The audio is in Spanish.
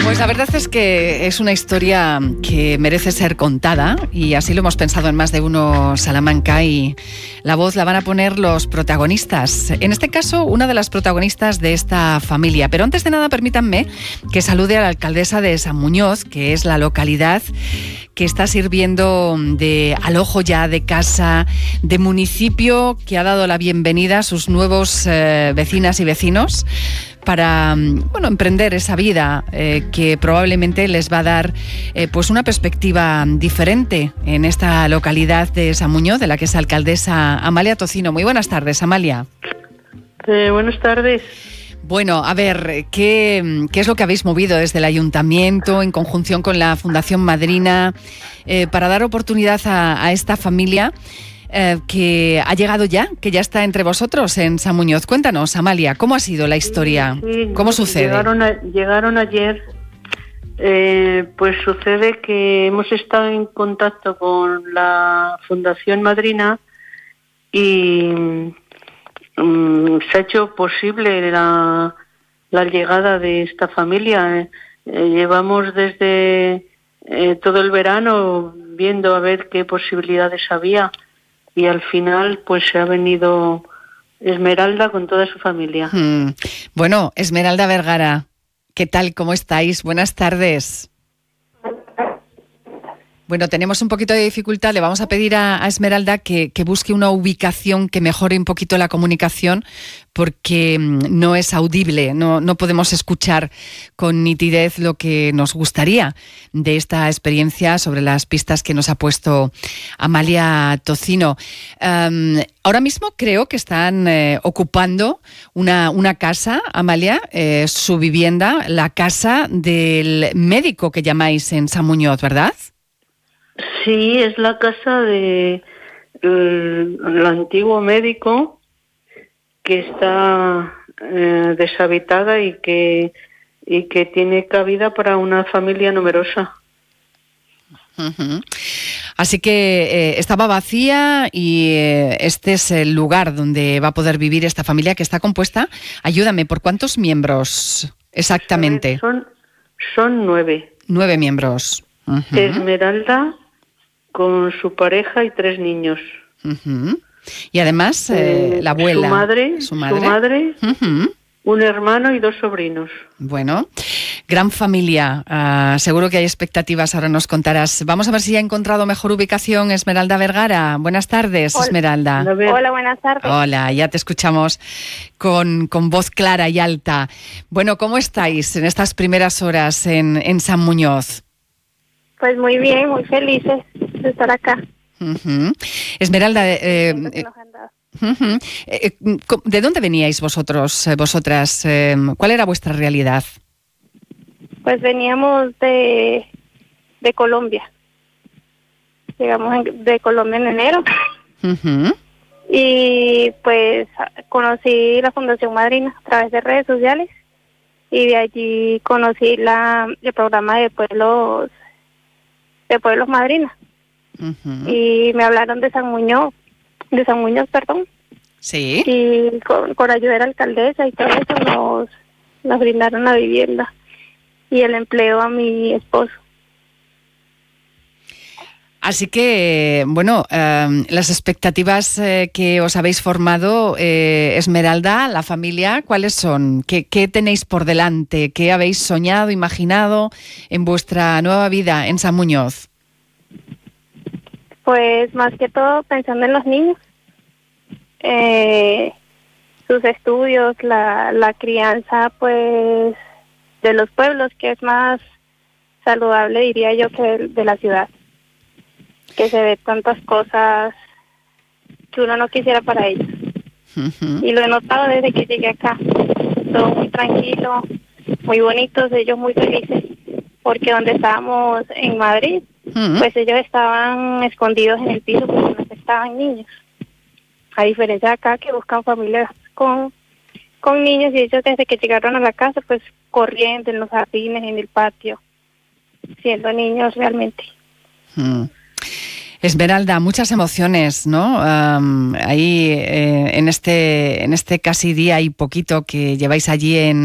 Pues la verdad es que es una historia que merece ser contada y así lo hemos pensado en Más de Uno Salamanca, y la voz la van a poner los protagonistas. En este caso, una de las protagonistas de esta familia. Pero antes de nada, permítanme que salude a la alcaldesa de San Muñoz, que es la localidad que está sirviendo de alojo ya, de casa, de municipio, que ha dado la bienvenida a sus nuevos vecinas y vecinos para emprender esa vida que probablemente les va a dar pues una perspectiva diferente en esta localidad de San Muñoz, de la que es alcaldesa Amalia Tocino. Muy buenas tardes, Amalia. Buenas tardes. Bueno, a ver, ¿qué es lo que habéis movido desde el ayuntamiento en conjunción con la Fundación Madrina para dar oportunidad a esta familia que ha llegado ya, que ya está entre vosotros en San Muñoz? Cuéntanos, Amalia, ¿cómo ha sido la historia? Sí, ¿Cómo sucede? Llegaron ayer. Pues sucede que hemos estado en contacto con la Fundación Madrina y se ha hecho posible la llegada de esta familia. Llevamos desde todo el verano viendo a ver qué posibilidades había, y al final pues se ha venido Esmeralda con toda su familia. Bueno, Esmeralda Vergara, ¿qué tal? ¿Cómo estáis? Buenas tardes. Bueno, tenemos un poquito de dificultad. Le vamos a pedir a Esmeralda que busque una ubicación que mejore un poquito la comunicación, porque no es audible, no podemos escuchar con nitidez lo que nos gustaría de esta experiencia sobre las pistas que nos ha puesto Amalia Tocino. Ahora mismo creo que están ocupando una casa, Amalia, su vivienda, la casa del médico que llamáis en San Muñoz, ¿verdad? Sí, es la casa de el antiguo médico, que está deshabitada y que tiene cabida para una familia numerosa. Uh-huh. Así que estaba vacía y este es el lugar donde va a poder vivir esta familia, que está compuesta, ayúdame, ¿por cuántos miembros exactamente? Son 9. 9 miembros. Uh-huh. Esmeralda con su pareja y 3 niños. Uh-huh. Y además la abuela. Su madre, uh-huh, un hermano y 2 sobrinos. Bueno, gran familia. Seguro que hay expectativas, ahora nos contarás. Vamos a ver si ha encontrado mejor ubicación Esmeralda Vergara. Buenas tardes, hola, Esmeralda. Hola, buenas tardes. Hola, ya te escuchamos con voz clara y alta. Bueno, ¿cómo estáis en estas primeras horas en San Muñoz? Pues muy bien, muy felices de estar acá. Uh-huh. Esmeralda, uh-huh, ¿de dónde veníais vosotras? ¿Cuál era vuestra realidad? Pues veníamos de Colombia. Llegamos de Colombia en enero. Uh-huh. Y pues conocí la Fundación Madrina a través de redes sociales, y de allí conocí el programa de Pueblos Madrina. Uh-huh. Y me hablaron de San Muñoz, perdón. Sí. Y con ayuda de la alcaldesa y todo eso nos brindaron la vivienda y el empleo a mi esposo. Así que, bueno, las expectativas que os habéis formado, Esmeralda, la familia, ¿cuáles son? ¿Qué tenéis por delante? ¿Qué habéis soñado, imaginado en vuestra nueva vida en San Muñoz? Pues más que todo pensando en los niños, sus estudios, la crianza pues de los pueblos, que es más saludable, diría yo, que de la ciudad, que se ve tantas cosas que uno no quisiera para ellos. Uh-huh. Y lo he notado desde que llegué acá, todo muy tranquilo, muy bonitos, ellos muy felices, porque donde estábamos en Madrid, uh-huh, pues ellos estaban escondidos en el piso porque no estaban niños, a diferencia de acá, que buscan familias con niños, y ellos desde que llegaron a la casa pues corriendo en los jardines, en el patio, siendo niños realmente. Uh-huh. Esmeralda, muchas emociones, ¿no? Ahí en este casi día y poquito que lleváis allí en